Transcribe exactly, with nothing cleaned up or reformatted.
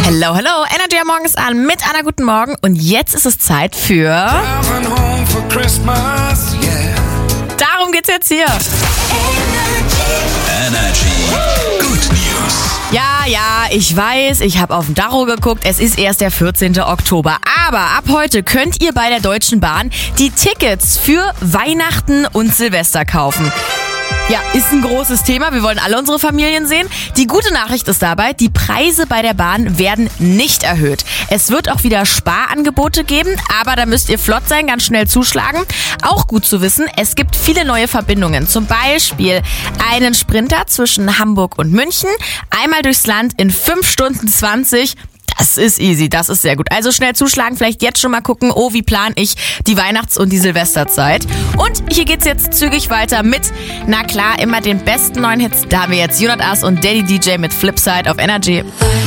Hello, hello, Energy am Morgen ist an mit Anna, guten Morgen. Und jetzt ist es Zeit für... Darum geht's jetzt hier. Energy Good News. Ja, ja, ich weiß, ich habe auf den Tacho geguckt, es ist erst der vierzehnten Oktober. Aber ab heute könnt ihr bei der Deutschen Bahn die Tickets für Weihnachten und Silvester kaufen. Ja, ist ein großes Thema. Wir wollen alle unsere Familien sehen. Die gute Nachricht ist dabei, die Preise bei der Bahn werden nicht erhöht. Es wird auch wieder Sparangebote geben, aber da müsst ihr flott sein, ganz schnell zuschlagen. Auch gut zu wissen, es gibt viele neue Verbindungen. Zum Beispiel einen Sprinter zwischen Hamburg und München, einmal durchs Land in fünf Stunden zwanzig. Das ist easy, das ist sehr gut. Also schnell zuschlagen, vielleicht jetzt schon mal gucken, oh, wie plane ich die Weihnachts- und die Silvesterzeit. Und hier geht's jetzt zügig weiter mit, na klar, immer den besten neuen Hits. Da haben wir jetzt Jonas und Daddy D J mit Flipside auf Energy.